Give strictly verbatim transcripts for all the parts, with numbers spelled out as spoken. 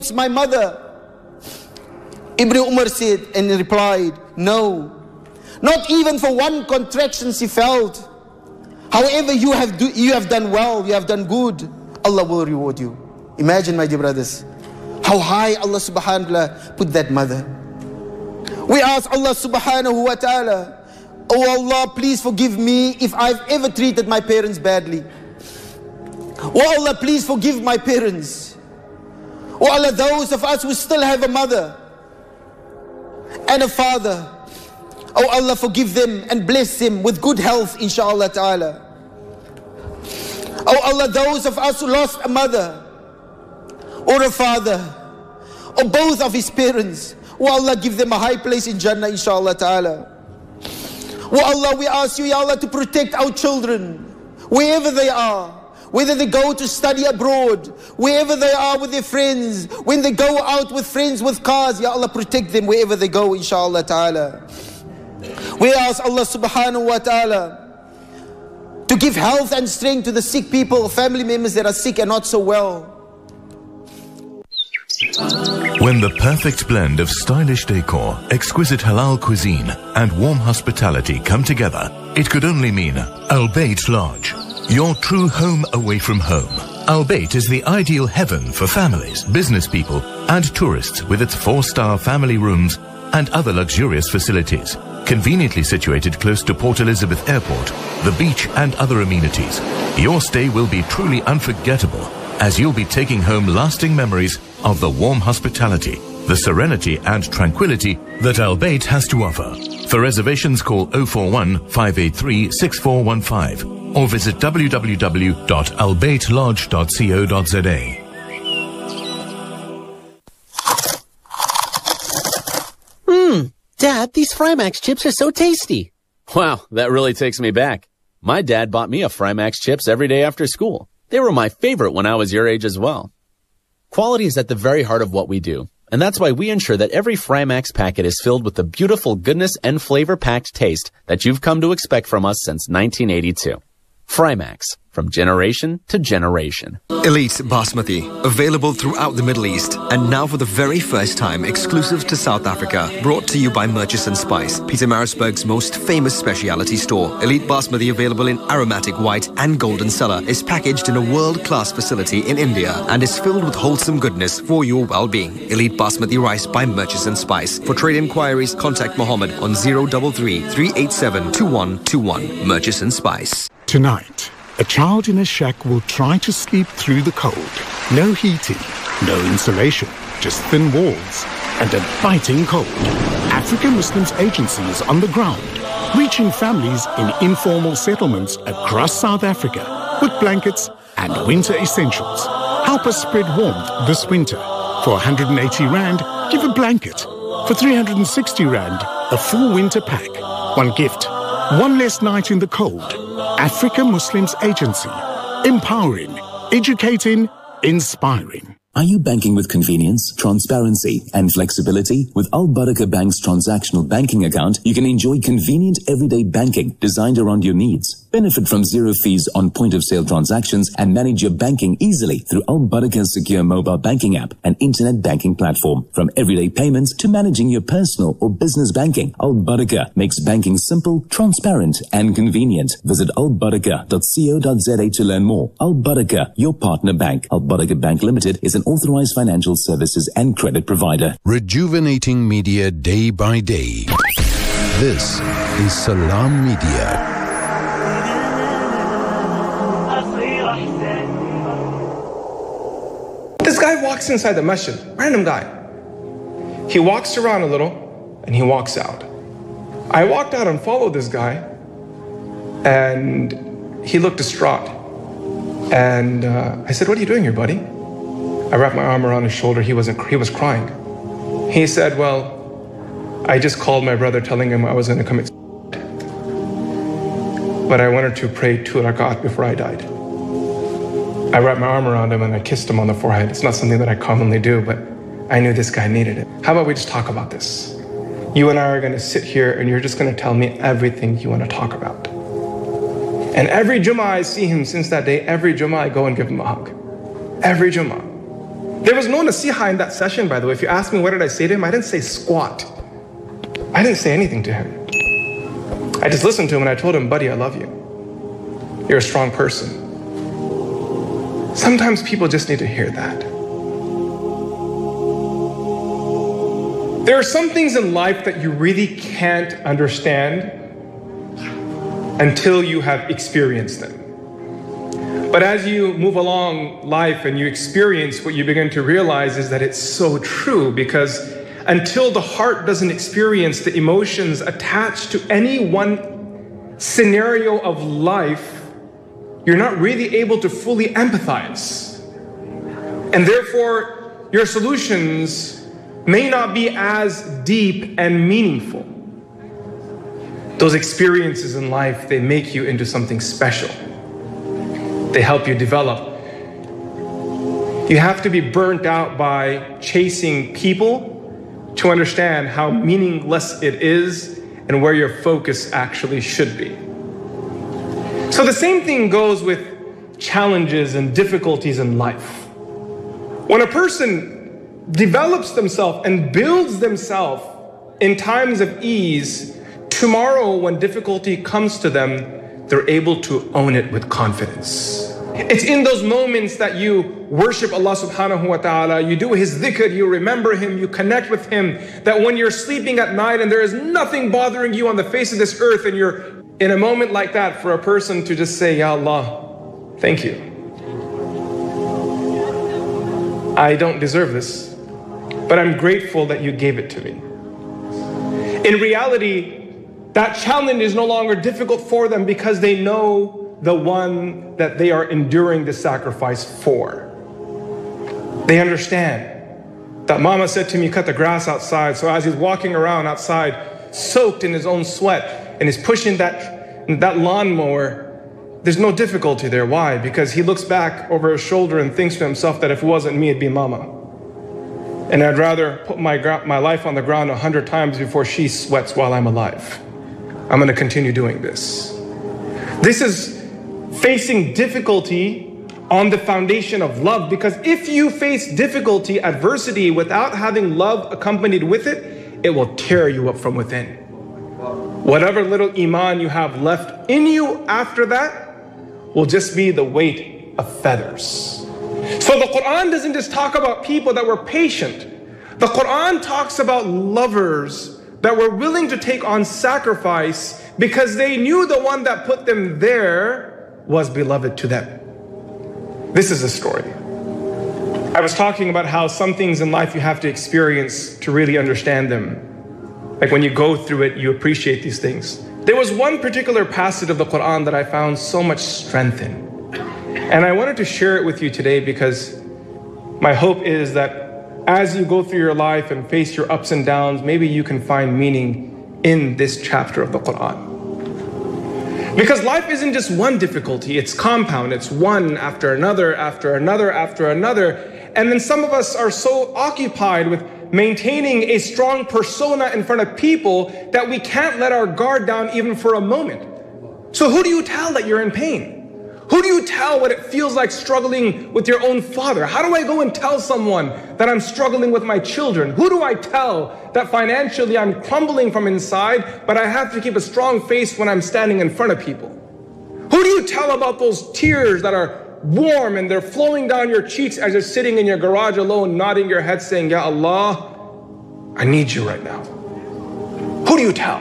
It's my mother. Ibn Umar said and replied, no, not even for one contraction she felt. However, you have, do, you have done well, you have done good, Allah will reward you. Imagine, my dear brothers, how high Allah subhanahu wa ta'ala put that mother. We ask Allah subhanahu wa ta'ala, oh Allah, please forgive me if I've ever treated my parents badly. Oh Allah, please forgive my parents. Oh Allah, those of us who still have a mother and a father, oh Allah, forgive them and bless them with good health, inshaAllah ta'ala. Oh Allah, those of us who lost a mother or a father or both of his parents, oh Allah, give them a high place in Jannah, inshaAllah ta'ala. Oh Allah, we ask you, Ya Allah, to protect our children wherever they are, whether they go to study abroad, wherever they are with their friends, when they go out with friends with cars, Ya Allah, protect them wherever they go, inshaAllah ta'ala. We ask Allah subhanahu wa ta'ala to give health and strength to the sick people, family members that are sick and not so well. When the perfect blend of stylish decor, exquisite halal cuisine, and warm hospitality come together, it could only mean Al Bayt Lodge, your true home away from home. Al Bayt is the ideal heaven for families, business people, and tourists with its four-star family rooms and other luxurious facilities. Conveniently situated close to Port Elizabeth Airport, the beach, and other amenities, your stay will be truly unforgettable, as you'll be taking home lasting memories of the warm hospitality, the serenity and tranquility that Al Bayt has to offer. For reservations, call oh four one, five eight three, six four one five or visit w w w dot al bayt lodge dot co dot z a. Mmm, Dad, these Frymax chips are so tasty. Wow, that really takes me back. My dad bought me a Frymax chips every day after school. They were my favorite when I was your age as well. Quality is at the very heart of what we do, and that's why we ensure that every Frymax packet is filled with the beautiful goodness and flavor-packed taste that you've come to expect from us since nineteen eighty-two. Frymax, from generation to generation. Elite Basmati, available throughout the Middle East, and now for the very first time exclusive to South Africa, brought to you by Murchison Spice, Pietermaritzburg's most famous specialty store. Elite Basmati, available in aromatic white and golden cellar, is packaged in a world-class facility in India and is filled with wholesome goodness for your well-being. Elite Basmati rice by Murchison Spice. For trade inquiries, contact Mohammed on zero three three, three eight seven, two one two one. Murchison Spice. Tonight, a child in a shack will try to sleep through the cold. No heating, no insulation, just thin walls and a biting cold. African Muslims Agency is on the ground, reaching families in informal settlements across South Africa with blankets and winter essentials. Help us spread warmth this winter. For one hundred eighty rand, give a blanket. For three hundred sixty rand, a full winter pack. One gift, one less night in the cold. Africa Muslims Agency. Empowering, educating, inspiring. Are you banking with convenience, transparency, and flexibility? With Al Barakah Bank's transactional banking account, you can enjoy convenient everyday banking designed around your needs. Benefit from zero fees on point-of-sale transactions and manage your banking easily through Al Barakah's secure mobile banking app and internet banking platform. From everyday payments to managing your personal or business banking, Al Barakah makes banking simple, transparent, and convenient. Visit al barakah dot co dot z a to learn more. Al Barakah, your partner bank. Al Barakah Bank Limited is an authorized financial services and credit provider. Rejuvenating media day by day. This is Salam Media. This guy walks inside the masjid, random guy. He walks around a little and he walks out. I walked out and followed this guy, and he looked distraught. And uh, I said, "What are you doing here, buddy?" I wrapped my arm around his shoulder. He wasn't. He was crying. He said, "Well, I just called my brother telling him I was going to commit suicide. But I wanted to pray two rakat before I died." I wrapped my arm around him and I kissed him on the forehead. It's not something that I commonly do, but I knew this guy needed it. How about we just talk about this? You and I are going to sit here and you're just going to tell me everything you want to talk about. And every Jummah I see him since that day, every Jummah I go and give him a hug. Every Jummah. There was no nasiha in that session, by the way. If you ask me what did I say to him, I didn't say squat. I didn't say anything to him. I just listened to him and I told him, buddy, I love you. You're a strong person. Sometimes people just need to hear that. There are some things in life that you really can't understand until you have experienced them. But as you move along life and you experience, what you begin to realize is that it's so true, because until the heart doesn't experience the emotions attached to any one scenario of life, you're not really able to fully empathize. And therefore, your solutions may not be as deep and meaningful. Those experiences in life, they make you into something special. They help you develop. You have to be burnt out by chasing people to understand how meaningless it is and where your focus actually should be. So the same thing goes with challenges and difficulties in life. When a person develops themselves and builds themselves in times of ease, tomorrow when difficulty comes to them, they're able to own it with confidence. It's in those moments that you worship Allah subhanahu wa ta'ala, you do His dhikr, you remember Him, you connect with Him, that when you're sleeping at night and there is nothing bothering you on the face of this earth, and you're in a moment like that, for a person to just say, Ya Allah, thank you. I don't deserve this, but I'm grateful that you gave it to me. In reality, that challenge is no longer difficult for them because they know the one that they are enduring the sacrifice for. They understand that Mama said to me, cut the grass outside. So as he's walking around outside, soaked in his own sweat, and he's pushing that, that lawnmower, there's no difficulty there. Why? Because he looks back over his shoulder and thinks to himself that if it wasn't me, it'd be Mama. And I'd rather put my, my life on the ground a hundred times before she sweats while I'm alive. I'm going to continue doing this. This is facing difficulty on the foundation of love, because if you face difficulty, adversity, without having love accompanied with it, it will tear you up from within. Whatever little iman you have left in you after that will just be the weight of feathers. So the Quran doesn't just talk about people that were patient. The Quran talks about lovers that were willing to take on sacrifice because they knew the one that put them there was beloved to them. This is a story. I was talking about how some things in life you have to experience to really understand them. Like when you go through it, you appreciate these things. There was one particular passage of the Quran that I found so much strength in. And I wanted to share it with you today because my hope is that as you go through your life and face your ups and downs, maybe you can find meaning in this chapter of the Quran. Because life isn't just one difficulty, it's compound. It's one after another, after another, after another. And then some of us are so occupied with maintaining a strong persona in front of people that we can't let our guard down even for a moment. So who do you tell that you're in pain? Who do you tell what it feels like struggling with your own father? How do I go and tell someone that I'm struggling with my children? Who do I tell that financially I'm crumbling from inside, but I have to keep a strong face when I'm standing in front of people? Who do you tell about those tears that are warm and they're flowing down your cheeks as you're sitting in your garage alone, nodding your head saying, Ya Allah, I need you right now? Who do you tell?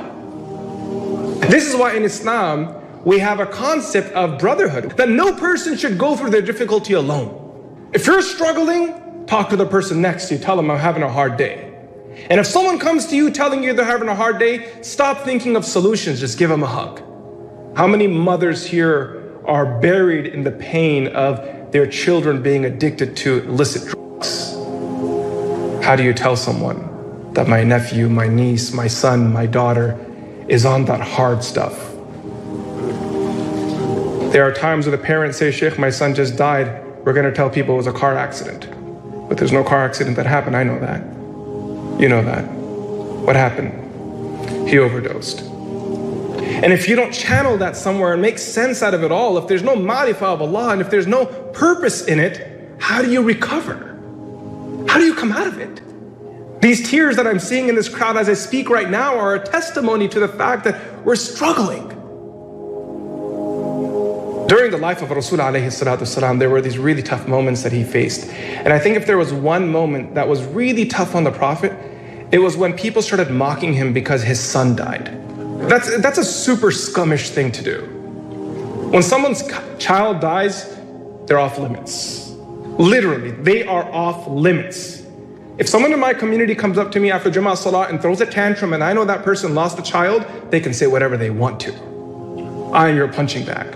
This is why in Islam, we have a concept of brotherhood, that no person should go through their difficulty alone. If you're struggling, talk to the person next to you, tell them I'm having a hard day. And if someone comes to you telling you they're having a hard day, stop thinking of solutions, just give them a hug. How many mothers here are buried in the pain of their children being addicted to illicit drugs? How do you tell someone that my nephew, my niece, my son, my daughter is on that hard stuff? There are times where the parents say, Sheikh, my son just died. We're going to tell people it was a car accident. But there's no car accident that happened. I know that. You know that. What happened? He overdosed. And if you don't channel that somewhere and make sense out of it all, if there's no ma'rifah of Allah and if there's no purpose in it, how do you recover? How do you come out of it? These tears that I'm seeing in this crowd as I speak right now are a testimony to the fact that we're struggling. During the life of Rasul alayhi salatu wasalam, there were these really tough moments that he faced. And I think if there was one moment that was really tough on the Prophet, it was when people started mocking him because his son died. That's, that's a super scummish thing to do. When someone's child dies, they're off limits. Literally, they are off limits. If someone in my community comes up to me after Jummah Salah and throws a tantrum and I know that person lost a child, they can say whatever they want to. I am your punching bag.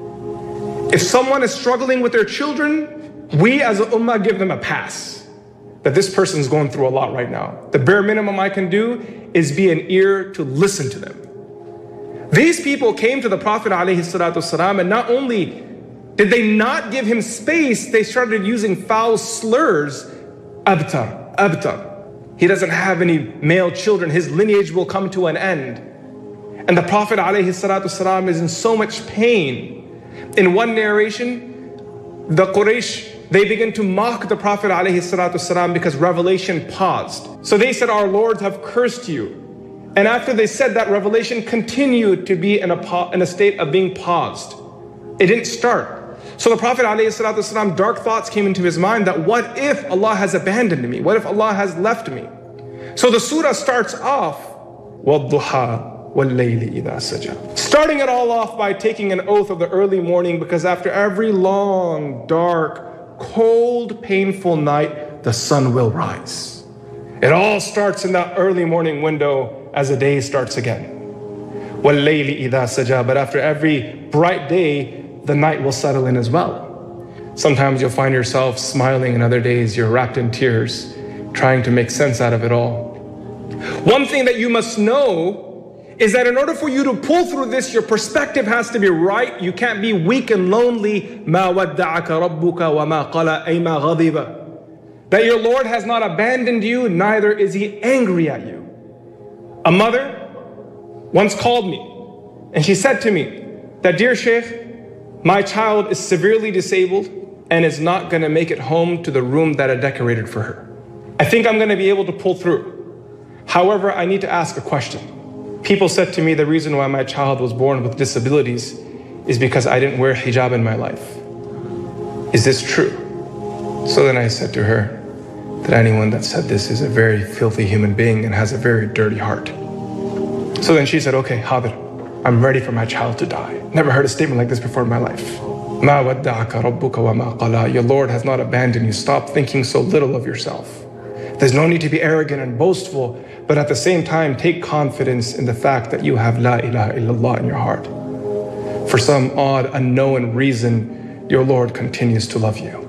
If someone is struggling with their children, we as a ummah give them a pass. That this person is going through a lot right now. The bare minimum I can do is be an ear to listen to them. These people came to the Prophet ﷺ, and not only did they not give him space, they started using foul slurs. Abtar, Abtar. He doesn't have any male children. His lineage will come to an end. And the Prophet ﷺ is in so much pain. In one narration, the Quraysh, they begin to mock the Prophet ﷺ because revelation paused. So they said, our lords have cursed you. And after they said that, revelation continued to be in a, in a state of being paused. It didn't start. So the Prophet ﷺ, dark thoughts came into his mind that what if Allah has abandoned me? What if Allah has left me? So the surah starts off, وَالضُّحَى وَاللَّيْلِ إِذَا سَجَى. Starting it all off by taking an oath of the early morning, because after every long, dark, cold, painful night, the sun will rise. It all starts in that early morning window as the day starts again. وَاللَّيْلِ إِذَا سَجَى. But after every bright day, the night will settle in as well. Sometimes you'll find yourself smiling, and other days you're wrapped in tears, trying to make sense out of it all. One thing that you must know is that in order for you to pull through this, your perspective has to be right. You can't be weak and lonely. مَا وَدَّعَكَ رَبُّكَ وَمَا قَلَى أَيْ مَا غَضِبَ. That your Lord has not abandoned you, neither is He angry at you. A mother once called me, and she said to me that, dear Shaykh, my child is severely disabled and is not going to make it home to the room that I decorated for her. I think I'm going to be able to pull through. However, I need to ask a question. People said to me the reason why my child was born with disabilities is because I didn't wear hijab in my life. Is this true? So then I said to her that anyone that said this is a very filthy human being and has a very dirty heart. So then she said, okay, Hadir, I'm ready for my child to die. Never heard a statement like this before in my life. مَا وَدَّعَكَ رَبُّكَ وَمَا قَلَى. Your Lord has not abandoned you. Stop thinking so little of yourself. There's no need to be arrogant and boastful, but at the same time, take confidence in the fact that you have La ilaha illallah in your heart. For some odd, unknown reason, your Lord continues to love you.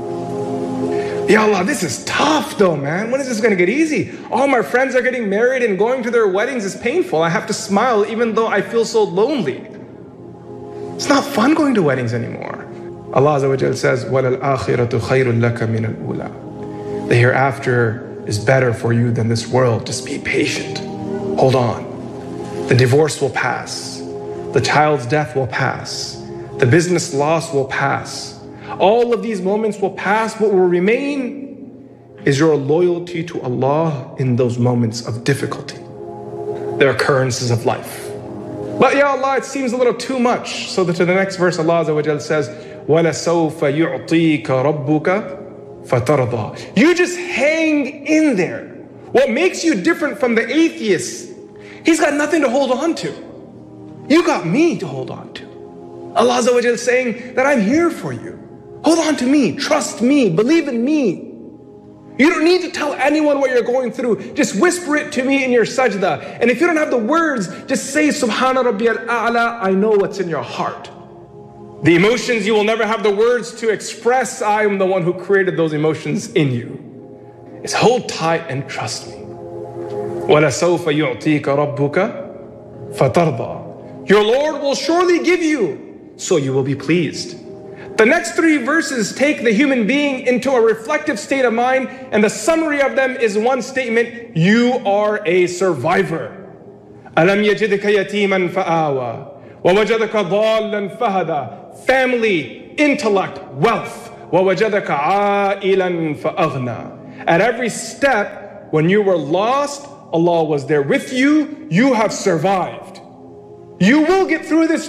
Ya Allah, this is tough though, man. When is this going to get easy? All my friends are getting married and going to their weddings is painful. I have to smile even though I feel so lonely. It's not fun going to weddings anymore. Allah Azza wa Jal says, وَلَلْآخِرَةُ خَيْرٌ لَكَ مِنَ الْأُولَى. The hereafter is better for you than this world. Just be patient. Hold on. The divorce will pass. The child's death will pass. The business loss will pass. All of these moments will pass. What will remain is your loyalty to Allah in those moments of difficulty, the occurrences of life. But ya Allah, it seems a little too much. So that to the next verse, Allah Azza wa Jal says, وَلَسَوْفَ يُعْطِيكَ رَبُّكَ فَتَرْضَى. You just hang in there. What makes you different from the atheist, he's got nothing to hold on to. You got me to hold on to. Allah Azza wa Jal is saying that I'm here for you. Hold on to me, trust me, believe in me. You don't need to tell anyone what you're going through. Just whisper it to me in your sajda. And if you don't have the words, just say, Subhana Rabbiyal A'la, I know what's in your heart. The emotions you will never have the words to express, I am the one who created those emotions in you. Just hold tight and trust me. وَلَسَوْفَ يُعْطِيكَ رَبُّكَ فَتَرْضَى. Your Lord will surely give you, so you will be pleased. The next three verses take the human being into a reflective state of mind, and the summary of them is one statement: you are a survivor. أَلَمْ يَجِدْكَ يَتِيمًا فَآوَى وَوَجَدَكَ ضَالًّا فَهَدَى. Family, intellect, wealth. وَوَجَدَكَ عَائِلًا فَأَغْنَى. At every step, when you were lost, Allah was there with you. You have survived. You will get through this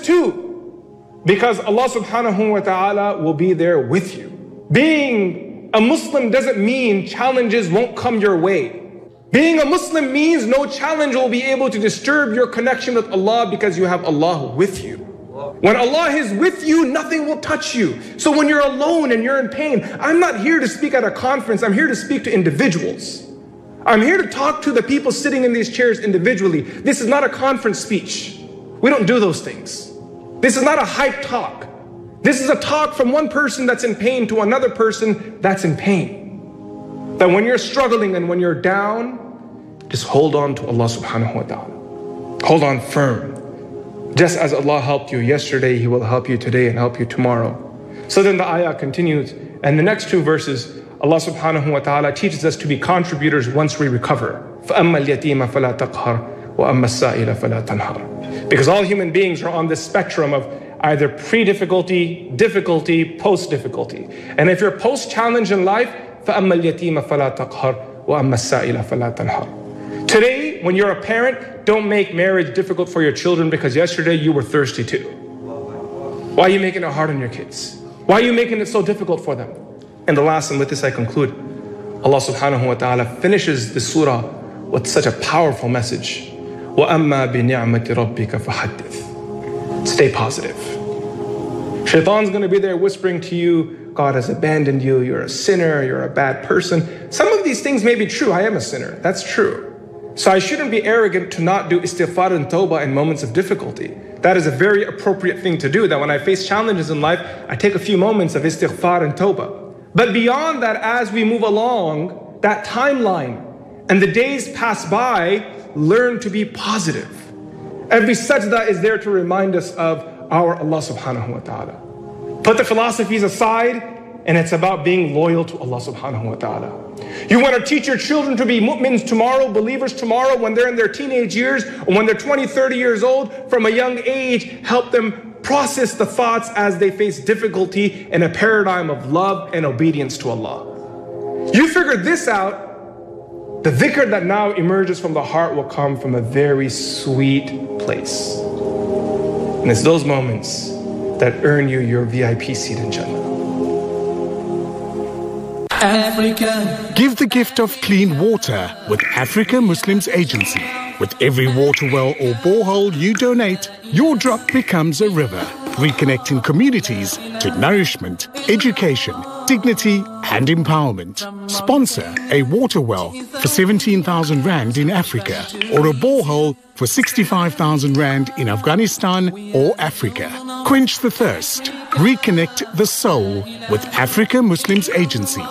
too, because Allah subhanahu wa ta'ala will be there with you. Being a Muslim doesn't mean challenges won't come your way. Being a Muslim means no challenge will be able to disturb your connection with Allah, because you have Allah with you. When Allah is with you, nothing will touch you. So when you're alone and you're in pain, I'm not here to speak at a conference. I'm here to speak to individuals. I'm here to talk to the people sitting in these chairs individually. This is not a conference speech. We don't do those things. This is not a hype talk. This is a talk from one person that's in pain to another person that's in pain. That when you're struggling and when you're down, just hold on to Allah subhanahu wa ta'ala. Hold on firm. Just as Allah helped you yesterday, He will help you today and help you tomorrow. So then the ayah continues, and the next two verses, Allah subhanahu wa ta'ala teaches us to be contributors once we recover. فَأَمَّا الْيَتِيمَ فَلَا تَقْهَرْ وَأَمَّا السَّائِلَ فَلَا تَنْهَرْ. Because all human beings are on this spectrum of either pre-difficulty, difficulty, post-difficulty. And if you're post-challenge in life, فَأَمَّا الْيَتِيمَ فَلَا تَقْهَرْ وَأَمَّا السَّائِلَ فَلَا تَنْهَرْ. Today, when you're a parent, don't make marriage difficult for your children because yesterday you were thirsty too. Why are you making it hard on your kids? Why are you making it so difficult for them? And the last, and with this I conclude, Allah subhanahu wa ta'ala finishes the surah with such a powerful message. وَأَمَّا بِنِعْمَةِ رَبِّكَ فَحَدِّثْ. Stay positive. Shaitan's going to be there whispering to you, God has abandoned you, you're a sinner, you're a bad person. Some of these things may be true. I am a sinner. That's true. So I shouldn't be arrogant to not do istighfar and tawbah in moments of difficulty. That is a very appropriate thing to do, that when I face challenges in life, I take a few moments of istighfar and tawbah. But beyond that, as we move along that timeline and the days pass by, learn to be positive. Every sajda is there to remind us of our Allah subhanahu wa ta'ala. Put the philosophies aside, and it's about being loyal to Allah subhanahu wa ta'ala. You want to teach your children to be mu'mins tomorrow, believers tomorrow, when they're in their teenage years, or when they're twenty, thirty years old, from a young age, help them process the thoughts as they face difficulty in a paradigm of love and obedience to Allah. You figure this out, the dhikr that now emerges from the heart will come from a very sweet place. And it's those moments that earn you your V I P seat in Jannah. Africa. Give the gift of clean water with Africa Muslims Agency. With every water well or borehole you donate, your drop becomes a river, reconnecting communities to nourishment, education, dignity and empowerment. Sponsor a water well for seventeen thousand rand in Africa, or a borehole for sixty-five thousand rand in Afghanistan or Africa. Quench the thirst. Reconnect the soul with Africa Muslims Agency.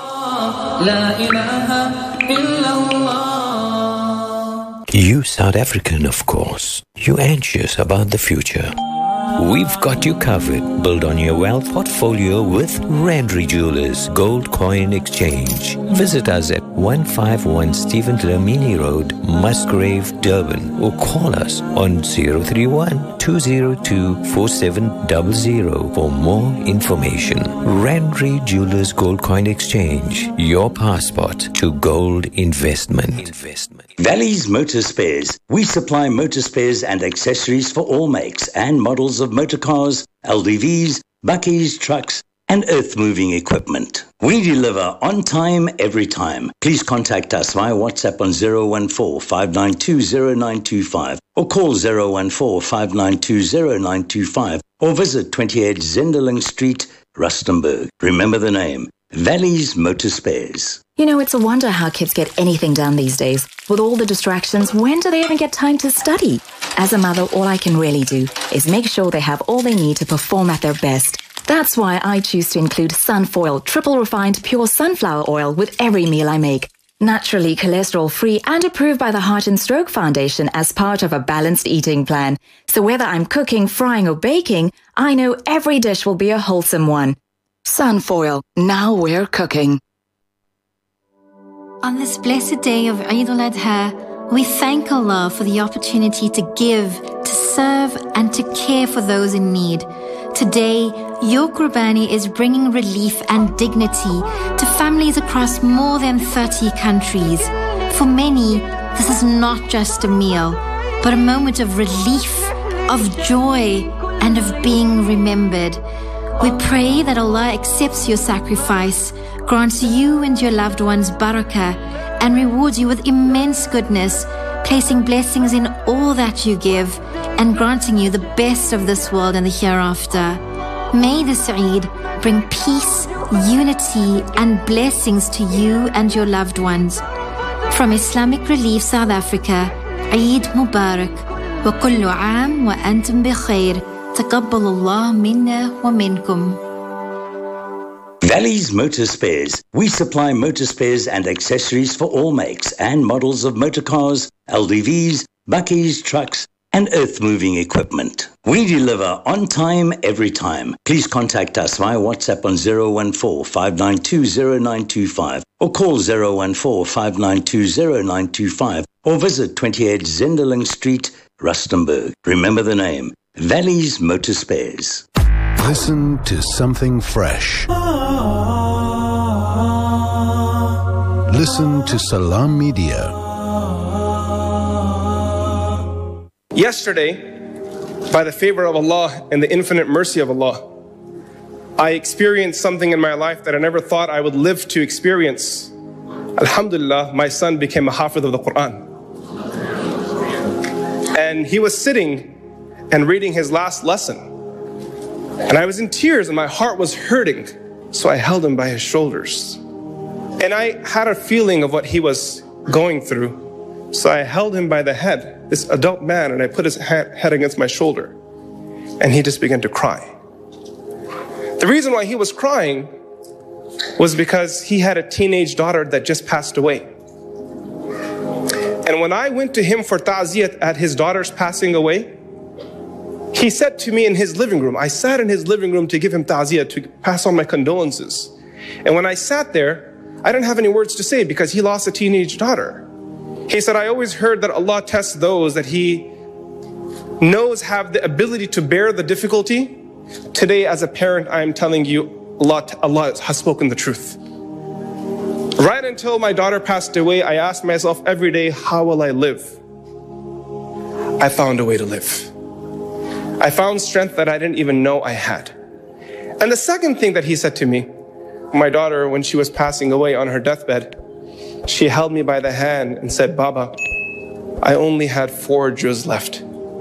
You South African, of course. You anxious about the future. We've got you covered. Build on your wealth portfolio with Randry Jewelers Gold Coin Exchange. Visit us at one fifty-one Stephen Dlamini Road, Musgrave, Durban, or call us on zero three one, two zero two, four seven zero zero for more information. Randry Jewelers Gold Coin Exchange, your passport to gold investment. investment. Valley's Motor Spares. We supply motor spares and accessories for all makes and models of motor cars, L D Vs, buckies, trucks, and earth-moving equipment. We deliver on time, every time. Please contact us via WhatsApp on zero one four, five nine two, zero nine two five or call zero one four, five nine two, zero nine two five or visit twenty-eight Zenderling Street, Rustenburg. Remember the name, Valley's Motor Spares. You know, it's a wonder how kids get anything done these days. With all the distractions, when do they even get time to study? As a mother, all I can really do is make sure they have all they need to perform at their best. That's why I choose to include Sunfoil triple refined pure sunflower oil with every meal I make. Naturally cholesterol-free and approved by the Heart and Stroke Foundation as part of a balanced eating plan. So whether I'm cooking, frying or baking, I know every dish will be a wholesome one. Sunfoil, now we're cooking. On this blessed day of Eid al-Adha, we thank Allah for the opportunity to give, to serve, and to care for those in need. Today, your Qurbani is bringing relief and dignity to families across more than thirty countries. For many, this is not just a meal, but a moment of relief, of joy, and of being remembered. We pray that Allah accepts your sacrifice, grants you and your loved ones barakah, and rewards you with immense goodness, placing blessings in all that you give, and granting you the best of this world and the hereafter. May this Eid bring peace, unity, and blessings to you and your loved ones. From Islamic Relief South Africa, Eid Mubarak, wa kullu aam wa antum bi khair. تقبل الله منا ومنكم. Valley's Motor Spares. We supply motor spares and accessories for all makes and models of motor cars, L D Vs, bakkies, trucks, and earth-moving equipment. We deliver on time, every time. Please contact us via WhatsApp on zero one four, five nine two, zero nine two five or call zero one four, five nine two, zero nine two five or visit twenty-eight Zenderling Street, Rustenburg. Remember the name, Valley's Motor Spares. Listen to something fresh. Listen to Salam Media. Yesterday, by the favor of Allah and the infinite mercy of Allah, I experienced something in my life that I never thought I would live to experience. Alhamdulillah, my son became a hafiz of the Quran. And he was sitting and reading his last lesson. And I was in tears and my heart was hurting. So I held him by his shoulders. And I had a feeling of what he was going through. So I held him by the head, this adult man, and I put his head against my shoulder. And he just began to cry. The reason why he was crying was because he had a teenage daughter that just passed away. And when I went to him for ta'ziyat at his daughter's passing away, he said to me in his living room, I sat in his living room to give him ta'ziyah, to pass on my condolences. And when I sat there, I didn't have any words to say because he lost a teenage daughter. He said, I always heard that Allah tests those that He knows have the ability to bear the difficulty. Today, as a parent, I am telling you, Allah, Allah has spoken the truth. Right until my daughter passed away, I asked myself every day, how will I live? I found a way to live. I found strength that I didn't even know I had. And the second thing that he said to me, my daughter, when she was passing away on her deathbed, she held me by the hand and said, Baba, I only had four juz left.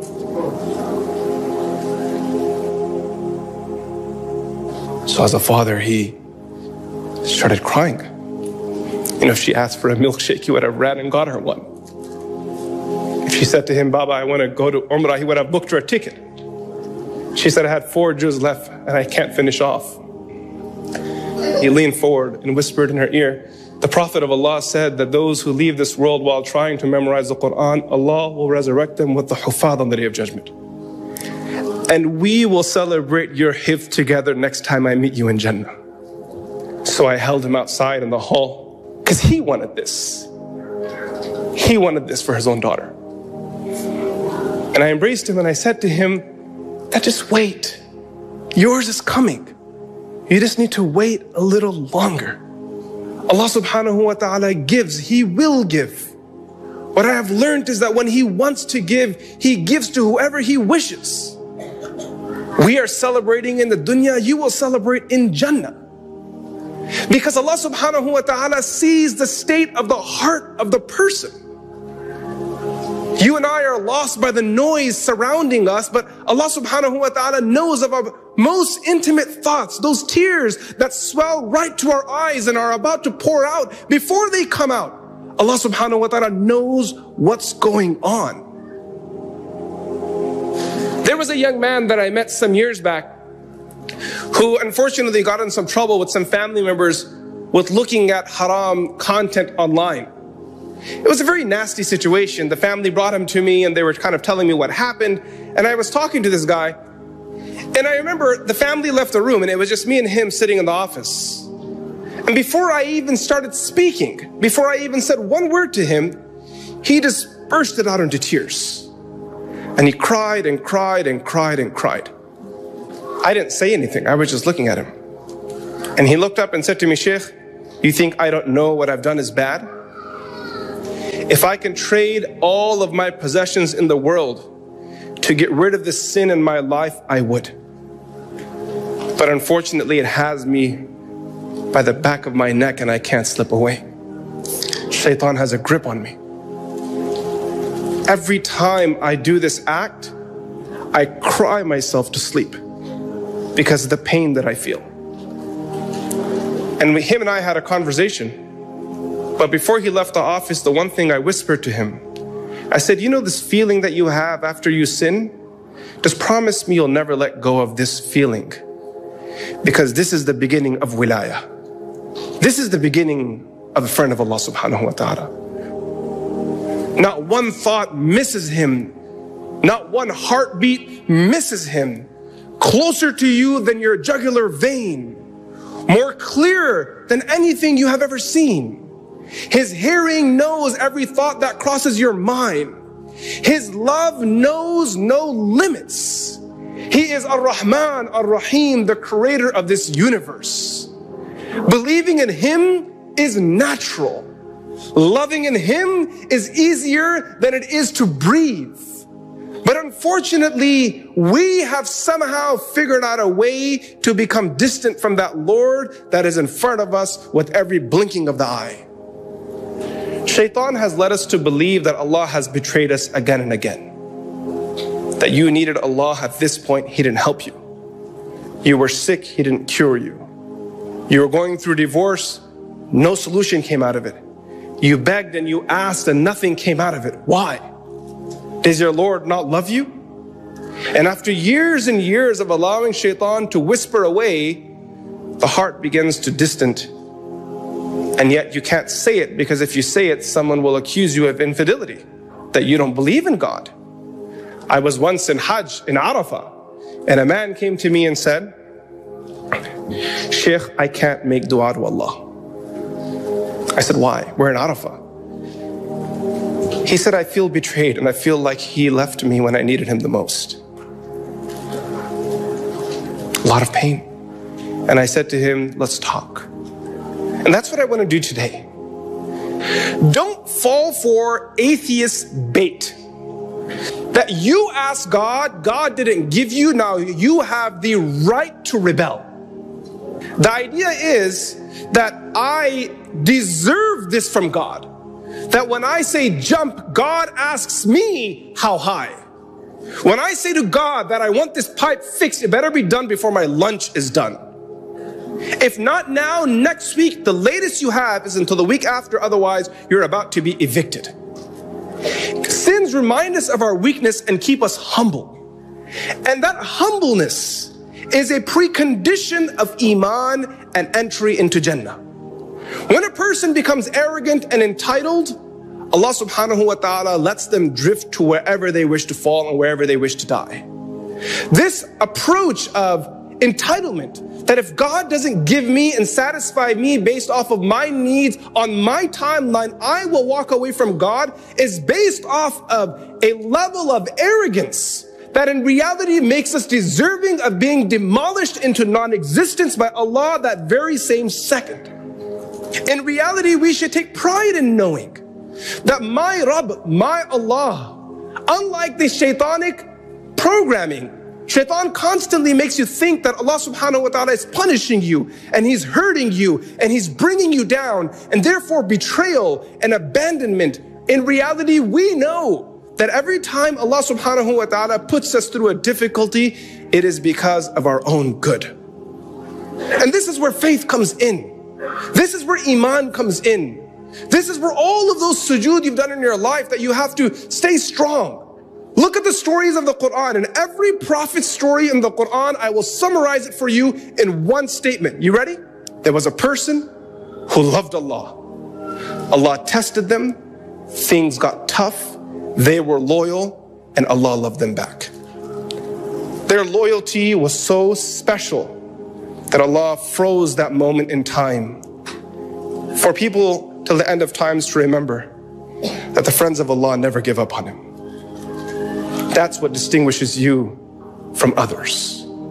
So as a father, he started crying. You know, if she asked for a milkshake, he would have ran and got her one. If she said to him, Baba, I want to go to Umrah, he would have booked her a ticket. She said, I had four juz left and I can't finish off. He leaned forward and whispered in her ear, the Prophet of Allah said that those who leave this world while trying to memorize the Quran, Allah will resurrect them with the hufad on the Day of Judgment. And we will celebrate your hifz together next time I meet you in Jannah. So I held him outside in the hall because he wanted this. He wanted this for his own daughter. And I embraced him and I said to him, that just wait. Yours is coming. You just need to wait a little longer. Allah subhanahu wa ta'ala gives, He will give. What I have learned is that when He wants to give, He gives to whoever He wishes. We are celebrating in the dunya, you will celebrate in Jannah. Because Allah subhanahu wa ta'ala sees the state of the heart of the person. You and I are lost by the noise surrounding us, but Allah subhanahu wa ta'ala knows of our most intimate thoughts, those tears that swell right to our eyes and are about to pour out before they come out. Allah subhanahu wa ta'ala knows what's going on. There was a young man that I met some years back who unfortunately got in some trouble with some family members with looking at haram content online. It was a very nasty situation. The family brought him to me and they were kind of telling me what happened. And I was talking to this guy. And I remember the family left the room and it was just me and him sitting in the office. And before I even started speaking, before I even said one word to him, he just bursted out into tears. And he cried and cried and cried and cried. I didn't say anything. I was just looking at him. And he looked up and said to me, Sheikh, you think I don't know what I've done is bad? If I can trade all of my possessions in the world to get rid of this sin in my life, I would. But unfortunately, it has me by the back of my neck and I can't slip away. Shaitan has a grip on me. Every time I do this act, I cry myself to sleep because of the pain that I feel. And we, him and I had a conversation. But before he left the office, the one thing I whispered to him, I said, you know this feeling that you have after you sin? Just promise me you'll never let go of this feeling. Because this is the beginning of wilayah. This is the beginning of a friend of Allah subhanahu wa ta'ala. Not one thought misses him. Not one heartbeat misses him. Closer to you than your jugular vein. More clear than anything you have ever seen. His hearing knows every thought that crosses your mind. His love knows no limits. He is Ar-Rahman, Ar-Rahim, the creator of this universe. Believing in him is natural. Loving in him is easier than it is to breathe. But unfortunately, we have somehow figured out a way to become distant from that Lord that is in front of us with every blinking of the eye. Shaitan has led us to believe that Allah has betrayed us again and again. That you needed Allah at this point, he didn't help you. You were sick, he didn't cure you. You were going through divorce, no solution came out of it. You begged and you asked and nothing came out of it. Why? Does your Lord not love you? And after years and years of allowing Shaitan to whisper away, the heart begins to distant. And yet you can't say it, because if you say it, someone will accuse you of infidelity, that you don't believe in God. I was once in Hajj in Arafah, and a man came to me and said, Sheikh, I can't make dua to Allah. I said, why? We're in Arafah. He said, I feel betrayed and I feel like he left me when I needed him the most. A lot of pain. And I said to him, let's talk. And that's what I want to do today. Don't fall for atheist bait. That you ask God, God didn't give you, now you have the right to rebel. The idea is that I deserve this from God. That when I say jump, God asks me how high. When I say to God that I want this pipe fixed, it better be done before my lunch is done. If not now, next week, the latest you have is until the week after, otherwise you're about to be evicted. Sins remind us of our weakness and keep us humble. And that humbleness is a precondition of Iman and entry into Jannah. When a person becomes arrogant and entitled, Allah subhanahu wa ta'ala lets them drift to wherever they wish to fall and wherever they wish to die. This approach of entitlement, that if God doesn't give me and satisfy me based off of my needs on my timeline, I will walk away from God, is based off of a level of arrogance that in reality makes us deserving of being demolished into non-existence by Allah that very same second. In reality, we should take pride in knowing that my Rabb, my Allah, unlike the shaitanic programming, Shaitan constantly makes you think that Allah subhanahu wa ta'ala is punishing you and he's hurting you and he's bringing you down, and therefore betrayal and abandonment. In reality, we know that every time Allah subhanahu wa ta'ala puts us through a difficulty, it is because of our own good. And this is where faith comes in. This is where Iman comes in. This is where all of those sujood you've done in your life, that you have to stay strong. Look at the stories of the Quran, and every prophet's story in the Quran, I will summarize it for you in one statement. You ready? There was a person who loved Allah. Allah tested them, things got tough, they were loyal, and Allah loved them back. Their loyalty was so special that Allah froze that moment in time for people till the end of times to remember that the friends of Allah never give up on him. That's what distinguishes you from others.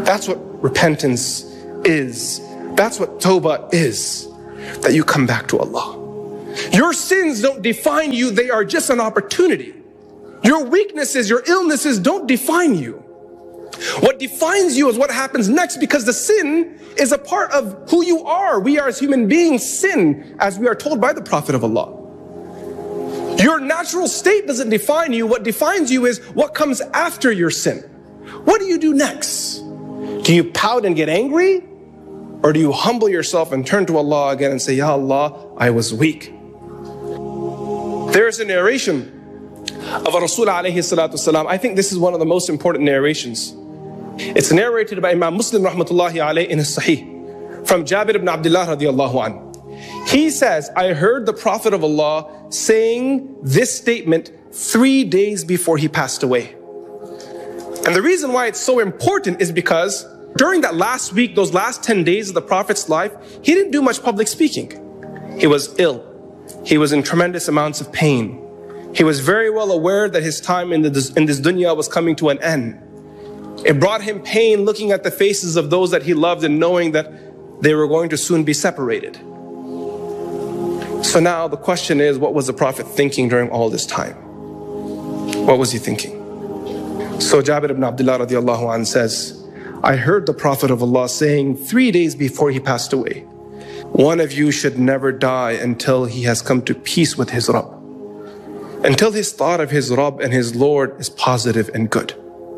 That's what repentance is. That's what tawbah is. That you come back to Allah. Your sins don't define you. They are just an opportunity. Your weaknesses, your illnesses don't define you. What defines you is what happens next, because the sin is a part of who you are. We are as human beings sin, as we are told by the Prophet of Allah. Your natural state doesn't define you. What defines you is what comes after your sin. What do you do next? Do you pout and get angry? Or do you humble yourself and turn to Allah again and say, Ya Allah, I was weak? There is a narration of Rasul alayhi salatu wasalam. I think this is one of the most important narrations. It's narrated by Imam Muslim rahmatullahi alayhi in his Sahih from Jabir ibn Abdullah radiallahu anhu. He says, I heard the Prophet of Allah saying this statement three days before he passed away. And the reason why it's so important is because during that last week, those last ten days of the Prophet's life, he didn't do much public speaking. He was ill. He was in tremendous amounts of pain. He was very well aware that his time in, the, in this dunya was coming to an end. It brought him pain looking at the faces of those that he loved and knowing that they were going to soon be separated. So now the question is, what was the Prophet thinking during all this time? What was he thinking? So Jabir ibn Abdullah radiallahu anhu says, I heard the Prophet of Allah saying three days before he passed away, one of you should never die until he has come to peace with his Rabb, until his thought of his Rabb and his Lord is positive and good.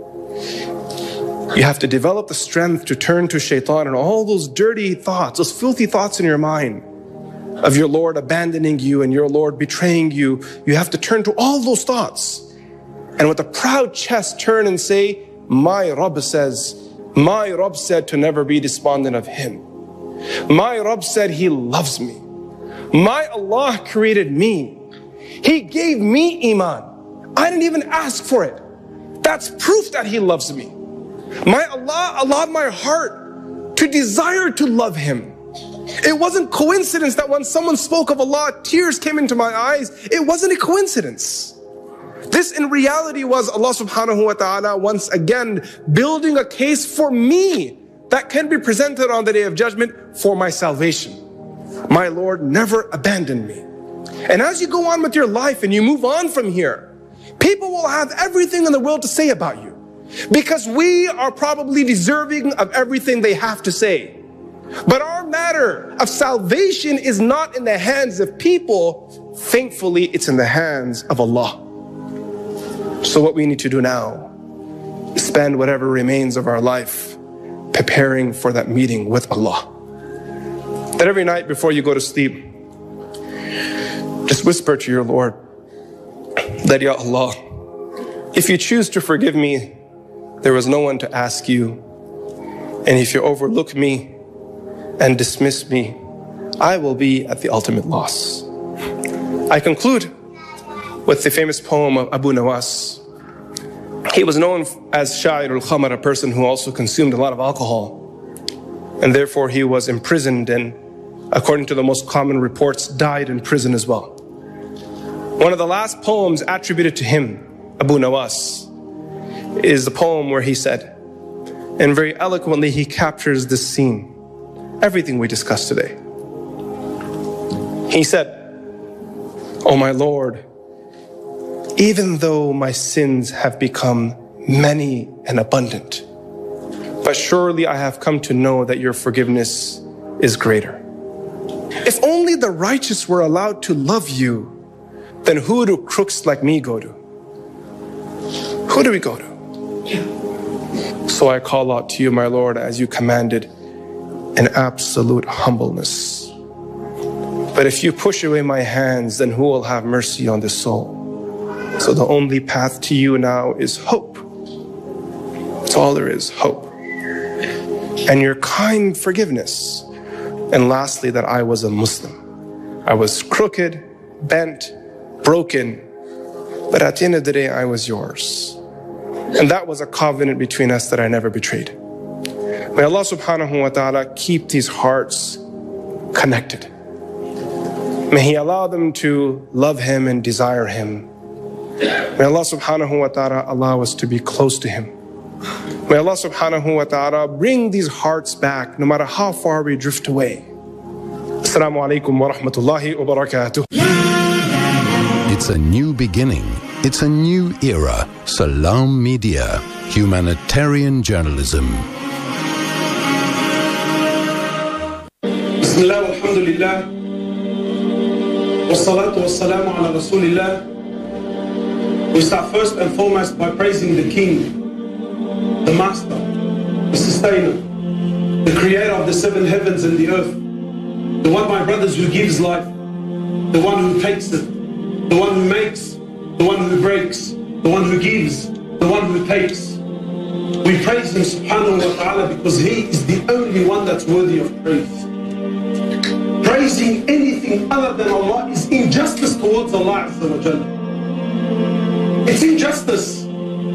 You have to develop the strength to turn to shaitan and all those dirty thoughts, those filthy thoughts in your mind of your Lord abandoning you and your Lord betraying you. You have to turn to all those thoughts and with a proud chest turn and say, my Rabb says, my Rabb said to never be despondent of him. My Rabb said he loves me. My Allah created me. He gave me iman. I didn't even ask for it. That's proof that he loves me. My Allah allowed my heart to desire to love him. It wasn't coincidence that when someone spoke of Allah, tears came into my eyes. It wasn't a coincidence. This in reality was Allah subhanahu wa ta'ala once again building a case for me that can be presented on the day of judgment for my salvation. My Lord never abandoned me. And as you go on with your life and you move on from here, people will have everything in the world to say about you because we are probably deserving of everything they have to say. But our matter of salvation is not in the hands of people. Thankfully, it's in the hands of Allah. So what we need to do now is spend whatever remains of our life preparing for that meeting with Allah. That every night before you go to sleep, just whisper to your Lord that, Ya Allah, if you choose to forgive me, there was no one to ask you. And if you overlook me and dismiss me, I will be at the ultimate loss. I conclude with the famous poem of Abu Nawas. He was known as Sha'ir al-Khamar, a person who also consumed a lot of alcohol. And therefore he was imprisoned and, according to the most common reports, died in prison as well. One of the last poems attributed to him, Abu Nawas, is the poem where he said, and very eloquently he captures this scene, everything we discussed today. He said, "O my Lord, even though my sins have become many and abundant, but surely I have come to know that your forgiveness is greater. If only the righteous were allowed to love you, then who do crooks like me go to? Who do we go to? So I call out to you, my Lord, as you commanded, in absolute humbleness. But if you push away my hands, then who will have mercy on this soul? So the only path to you now is hope. That's all there is, hope. And your kind forgiveness. And lastly, that I was a Muslim. I was crooked, bent, broken, but at the end of the day, I was yours. And that was a covenant between us that I never betrayed. May Allah subhanahu wa ta'ala keep these hearts connected. May He allow them to love Him and desire Him. May Allah subhanahu wa ta'ala allow us to be close to Him. May Allah subhanahu wa ta'ala bring these hearts back no matter how far we drift away. Assalamu alaikum wa rahmatullahi wa barakatuh. It's a new beginning. It's a new era. Salam Media, humanitarian journalism. Bismillah, alhamdulillah. Wassalatu wassalamu ala rasulillah. We start first and foremost by praising the King, the Master, the Sustainer, the Creator of the seven heavens and the earth, the one, my brothers, who gives life, the one who takes it, the one who makes, the one who breaks, the one who gives, the one who takes. We praise Him subhanahu wa ta'ala because He is the only one that's worthy of praise. Praising anything other than Allah is injustice towards Allah Azza wa Jalla. It's injustice.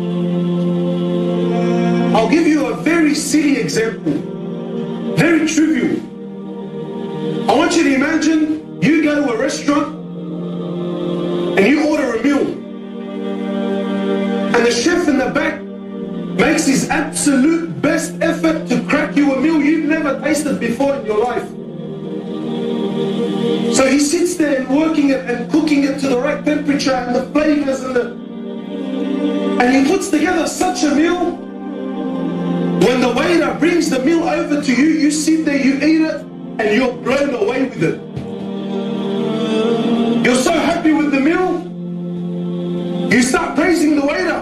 I'll give you a very silly example, very trivial. I want you to imagine you go to a restaurant and you order a meal, and the chef in the back makes his absolute best effort to crack you a meal you've never tasted before in your life. So he sits there and working it and cooking it to the right temperature and the flavors and the and he puts together such a meal. When the waiter brings the meal over to you, you sit there, you eat it, and you're blown away with it. You're so happy with the meal, you start praising the waiter.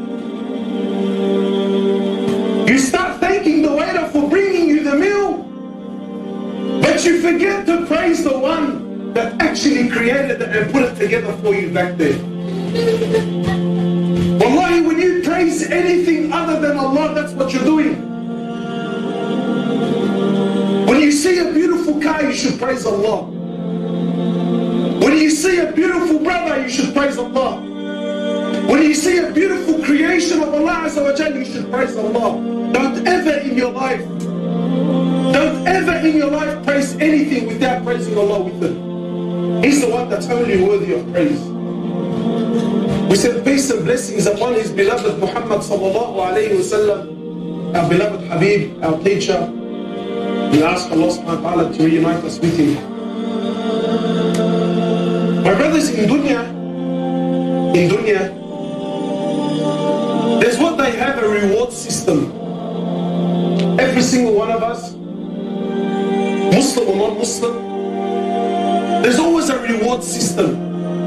You start thanking the waiter for bringing you the meal, but you forget to praise the one that actually created it and put it together for you back there. Wallahi, when you praise anything other than Allah, that's what you're doing. When you see a beautiful car, you should praise Allah. When you see a beautiful brother, you should praise Allah. When you see a beautiful creation of Allah Azza wa Jalla, you should praise Allah. Don't ever in your life, don't ever in your life praise anything without praising Allah with it. He's the one that's only worthy of praise. We send peace and blessings upon His beloved Muhammad sallallahu alayhi wa sallam, our beloved Habib, our teacher. We ask Allah subhanahu wa ta'ala to reunite us with Him. My brothers, in dunya, in dunya, there's what they have, a reward system. Every single one of us, Muslim or non-Muslim, there's always a reward system.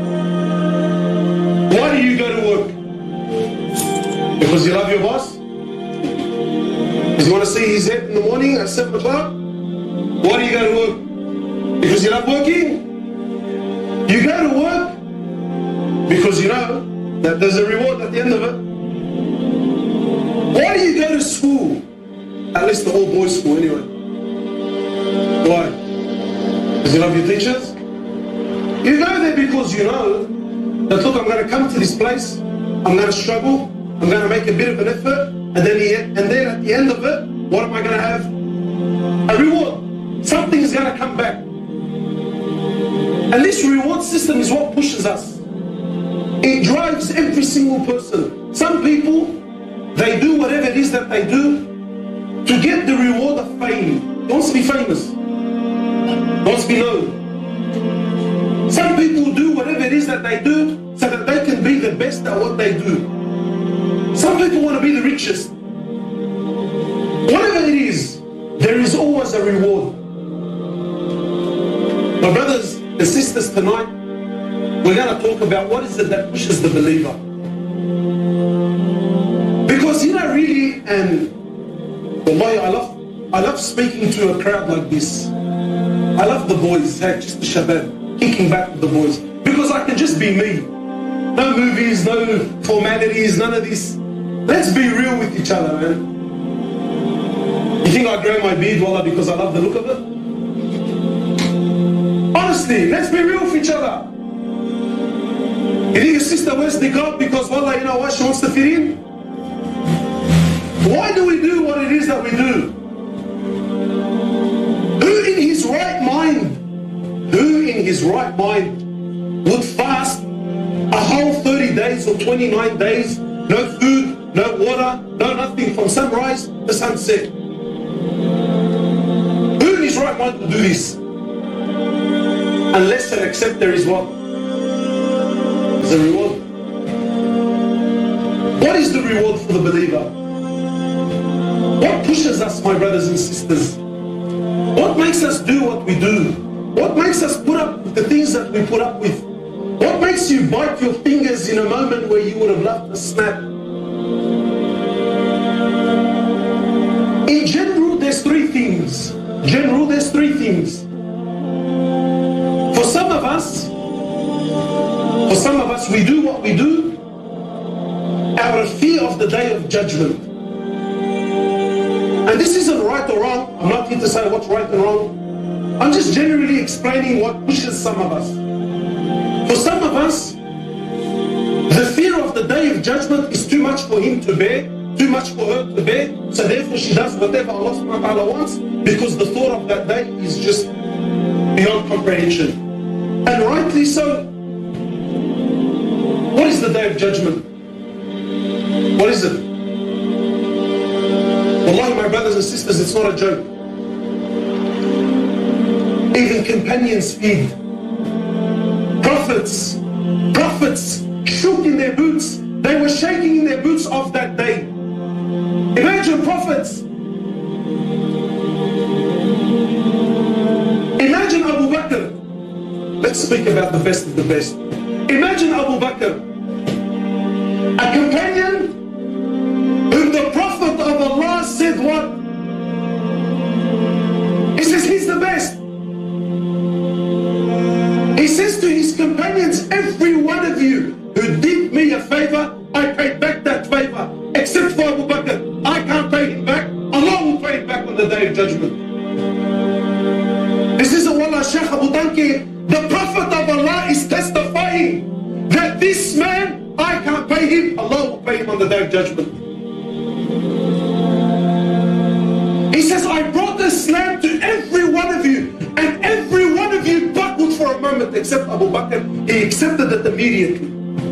Why do you go to work? Because you love your boss? Because you want to see his head in the morning at seven o'clock? Why do you go to work? Because you love working? You go to work because you know that there's a reward at the end of it. Why do you go to school? At least the all-boys school anyway. Why? Because you love your teachers? You go there because you know that, look, I'm going to come to this place, I'm going to struggle, I'm going to make a bit of an effort, and then, and then at the end of it, what am I going to have? A reward. Something is going to come back. And this reward system is what pushes us. It drives every single person. Some people, they do whatever it is that they do to get the reward of fame. They want to be famous. They want to be known. Some people do whatever it is that they do so that they can be the best at what they do. Some people want to be the richest. Whatever it is, there is always a reward. My brothers and sisters, tonight, we're going to talk about what is it that pushes the believer. Because, you know, really, and wallahi, I love, I love speaking to a crowd like this. I love the boys, hey, just the shabab. Kicking back with the boys, because I can just be me. No movies, no formalities, none of this. Let's be real with each other, man. You think I grow my beard, wallah, because I love the look of it? Honestly, let's be real with each other. You think your sister wears niqab because, wallah, you know what, she wants to fit in? Why do we do what it is that we do? Who in his right mind Who in his right mind would fast a whole thirty days or twenty-nine days, no food, no water, no nothing from sunrise to sunset. Who in his right mind will do this? Unless and except there is what? There's a reward. What is the reward for the believer? What pushes us, my brothers and sisters? What makes us do what we do? What makes us put up with the things that we put up with? What makes you bite your fingers in a moment where you would have loved to snap? In general, there's three things. General, there's three things. For some of us, for some of us, we do what we do out of fear of the day of judgment. And this isn't right or wrong. I'm not here to say what's right and wrong. I'm just generally explaining what pushes some of us. For some of us, the fear of the day of judgment is too much for him to bear, too much for her to bear, so therefore she does whatever Allah subhanahu wa ta'ala wants, because the thought of that day is just beyond comprehension. And rightly so. What is the day of judgment? What is it? Wallahi, my brothers and sisters, it's not a joke. Even companions feed. Prophets, prophets shook in their boots. They were shaking in their boots of that day. Imagine prophets. Imagine Abu Bakr. Let's speak about the best of the best. Imagine Abu Bakr, a companion whom the Prophet of Allah said what? He says he's the best. He says to his companions, every one of you who did me a favor, I paid back that favor, except for Abu Bakr. I can't pay him back. Allah will pay him back on the day of judgment. This isn't Wallah Shaykh Abu Tanki. The Prophet of Allah is testifying that this man, I can't pay him. Allah will pay him on the day of judgment. He says, I brought Islam to every one of you, and every one of you buckled for a moment except Abu Bakr. He accepted it immediately.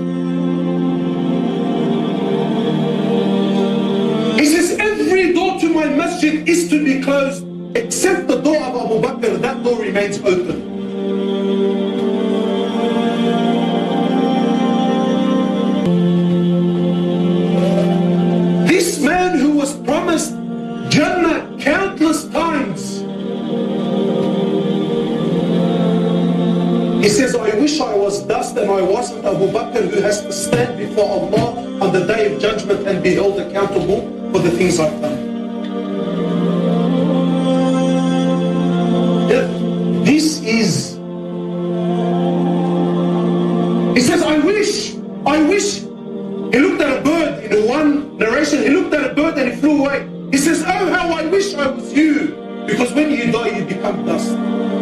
He says, every door to my masjid is to be closed except the door of Abu Bakr. That door remains open. This man who was promised Jannah countless times, he says, I wish I was dust and I wasn't Abu Bakr, who has to stand before Allah on the day of judgment and be held accountable for the things I've done. Yeah, this is, he says, I wish, I wish. He looked at a bird in one narration, he looked at a bird and he flew away. He says, oh, how I wish I was you, because when you die, you become dust.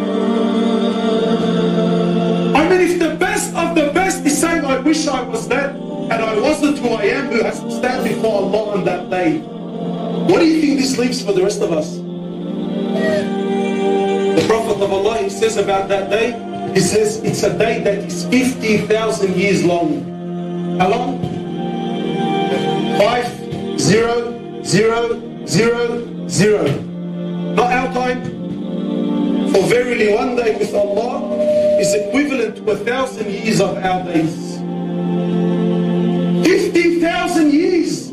I mean, if the best of the best is saying, I wish I was that, and I wasn't who I am, who has to stand before Allah on that day, what do you think this leaves for the rest of us? The Prophet of Allah, he says about that day, he says, it's a day that is fifty thousand years long. How long? Five, zero, zero, zero, zero. Not our time. For verily one day with Allah is equivalent to a thousand years of our days. Fifty thousand years.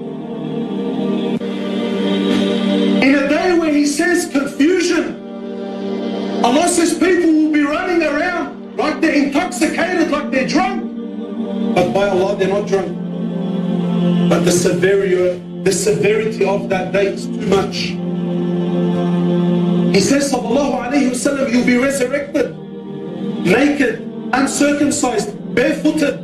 In a day where he says confusion, Allah says people will be running around like they're intoxicated, like they're drunk. But by Allah, they're not drunk. But the severity, the severity of that day is too much. He says, sallallahu alayhi wa sallam, you'll be resurrected, naked, uncircumcised, barefooted.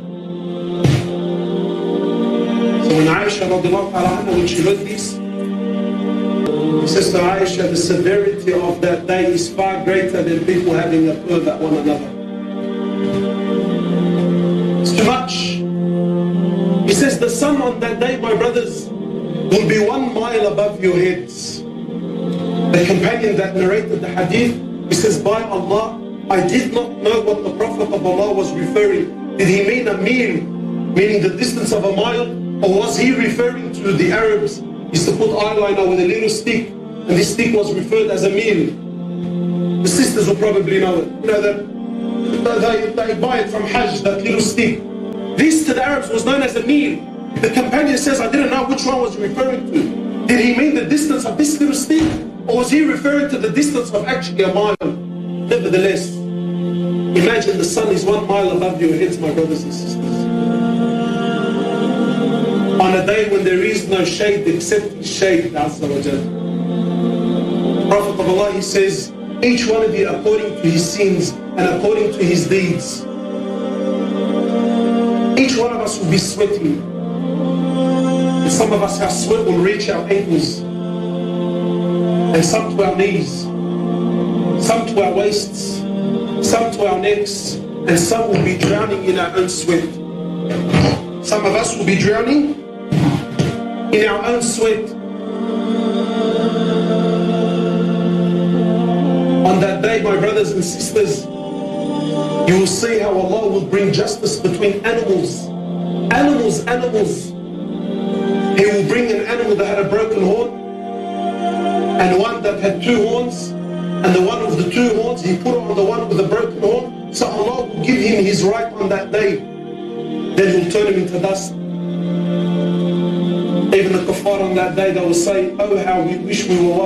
So when Aisha radiallahu anha, when she read this, he says to Aisha, the severity of that day is far greater than people having a purr at one another. It's too much. He says the sun on that day, my brothers, will be one mile above your heads. The companion that narrated the hadith, he says, by Allah, I did not know what the Prophet of Allah was referring. Did he mean a mil, meaning the distance of a mile? Or was he referring to the Arabs used to put eyeliner with a little stick, and this stick was referred as a meal? The sisters will probably know it. You know that they, they buy it from Hajj, that little stick. This to the Arabs was known as a meal. The companion says, I didn't know which one was he referring to. Did he mean the distance of this little stick? Or was he referring to the distance of actually a mile? Nevertheless, imagine the sun is one mile above your heads, my brothers and sisters. On a day when there is no shade except His shade, Azza wa Jal. Prophet of Allah, he says, each one of you according to his sins and according to his deeds. Each one of us will be sweating. And some of us, our sweat will reach our ankles, and some to our knees, some to our waists, some to our necks, and some will be drowning in our own sweat. Some of us will be drowning in our own sweat. On that day, my brothers and sisters, you will see how Allah will bring justice between animals. Animals, animals. He will bring an animal that had a broken horn, and one that had two horns, and the one with the two horns, he put on the one with the broken horn. So Allah will give him his right on that day. Then he'll turn him into dust. Even the kuffar on that day, they will say, oh, how we wish we were